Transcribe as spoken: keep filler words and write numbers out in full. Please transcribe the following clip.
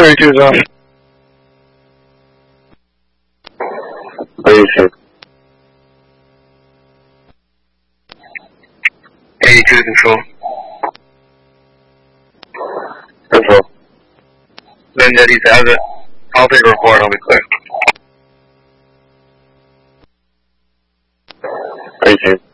thirty-two is off. thirty-two. eighty-two to control. Control. Vendetti has it. I'll take a report, I'll be clear. thirty-two.